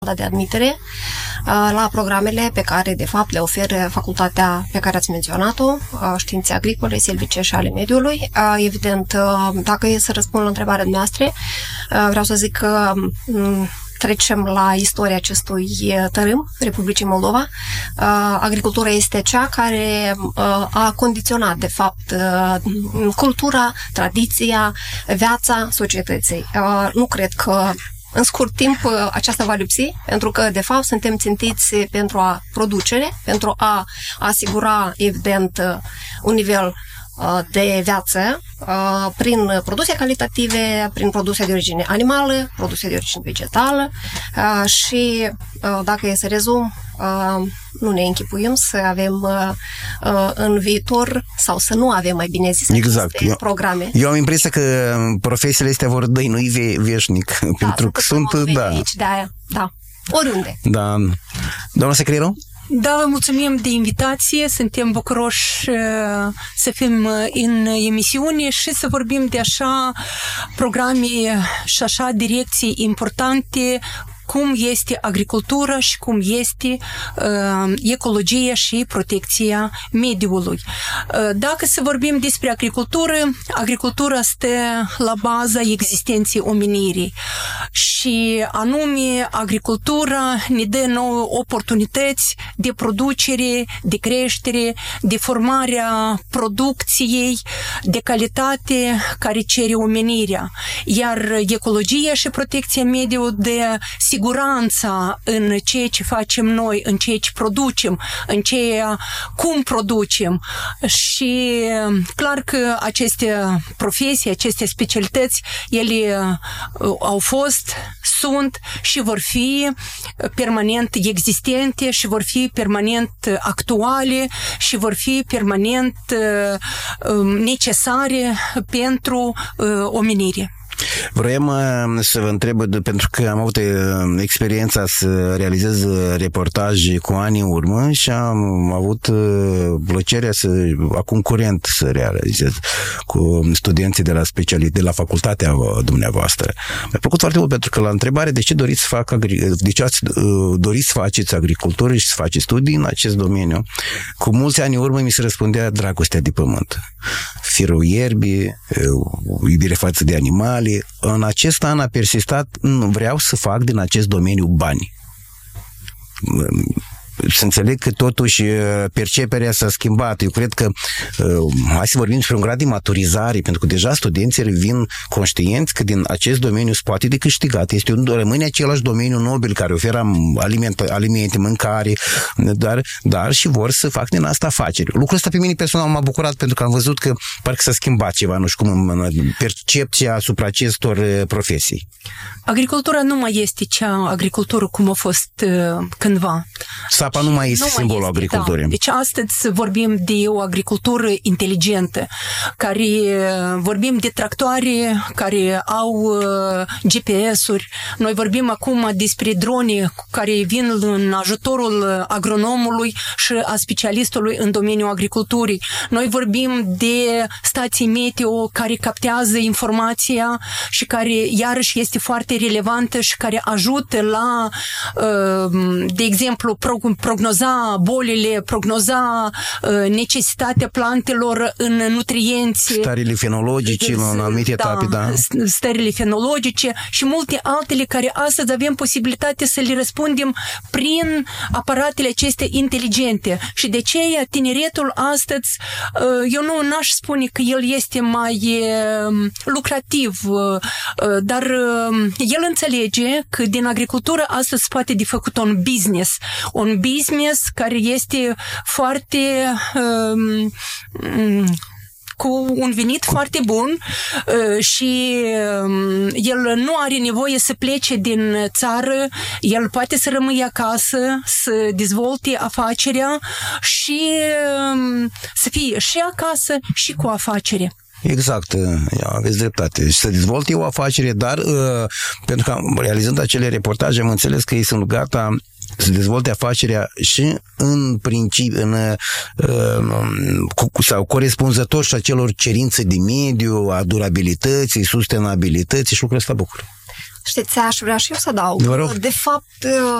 de admitere la programele pe care, de fapt, le oferă facultatea pe care ați menționat-o, științe agricole, silvice și ale mediului. Evident, dacă e să răspund la întrebarea noastră, vreau să zic că trecem la istoria acestui tărâm, Republicii Moldova. Agricultura este cea care a condiționat, de fapt, cultura, tradiția, viața societății. Nu cred că în scurt timp aceasta va lipsi, pentru că, de fapt, suntem țintiți pentru a producere, pentru a asigura, evident, un nivel de viață prin produse calitative, prin produse de origine animală, produse de origine vegetală și, dacă e să rezum, nu ne închipuim să avem în viitor sau să nu avem, mai bine zis, aceste programe. Eu am impresia că profesiile astea vor dăinui veșnic, pentru că sunt, aici, da, oriunde. Da. Doamna Secrieru? Da, vă mulțumim de invitație, suntem bucuroși să fim în emisiune și să vorbim de așa programe și așa direcții importante cum este agricultura și cum este ecologia și protecția mediului. Dacă să vorbim despre agricultură, agricultura stă la baza existenței omenirii și anume agricultura ne dă nouă oportunități de producere, de creștere, de formarea producției, de calitate care cere omenirea. Iar ecologia și protecția mediului de siguranța în ceea ce facem noi, în ceea ce producem, în ceea cum producem. Și clar că aceste profesii, aceste specialități, ele au fost, sunt și vor fi permanent existente și vor fi permanent actuale și vor fi permanent necesare pentru omenire. Vroiam să vă întreb, pentru că am avut experiența să realizez reportaje cu ani în urmă și am avut plăcerea acum curent să realizez cu studenții de la specialitate, de la facultatea dumneavoastră. Mi-a plăcut foarte mult pentru că la întrebare de ce doriți să faceți agricultură și să faceți studii în acest domeniu, cu mulți ani în urmă mi se răspundea dragostea de pământ, firul ierbii, iubire față de animale. În acest an a persistat, nu vreau să fac din acest domeniu bani. Să înțeleg că totuși perceperea s-a schimbat. Eu cred că hai să vorbim despre un grad de maturizare, pentru că deja studenții vin conștienți că din acest domeniu se poate de câștigat. Rămâne același domeniu nobil care oferă alimente, mâncare, dar și vor să fac din asta afaceri. Lucrul ăsta pe mine personal m-a bucurat pentru că am văzut că parcă s-a schimbat ceva, nu știu cum, în percepția asupra acestor profesii. Agricultura nu mai este cea agricultură cum a fost cândva. Sapa nu mai este simbolul agriculturii. Da. Deci astăzi vorbim de o agricultură inteligentă, care vorbim de tractoare care au GPS-uri. Noi vorbim acum despre drone care vin în ajutorul agronomului și a specialistului în domeniul agriculturii. Noi vorbim de stații meteo care captează informația și care iarăși este foarte relevantă și care ajută la, de exemplu, prognoza bolile, prognoza necesitatea plantelor în nutrienți. Stările fenologice în anumite etape, da. Stările fenologice și multe altele care astăzi avem posibilitatea să le răspundem prin aparatele acestea inteligente. Și de aceea tineretul astăzi, eu nu n-aș spune că el este mai lucrativ, dar el înțelege că din agricultură astăzi poate de făcut un business care este foarte cu un venit foarte bun și el nu are nevoie să plece din țară, el poate să rămâie acasă, să dezvolte afacerea și să fie și acasă și cu afacere. Exact, aveți dreptate. Și să dezvolte o afacere, dar pentru că realizând acele reportaje am înțeles că ei sunt gata să dezvolte afacerea și în principiu sau corespunzător și acelor cerințe de mediu, a durabilității, sustenabilității și lucrurile ăsta bucură. Știți, aș vrea și eu să adaug. Vă rog. De fapt,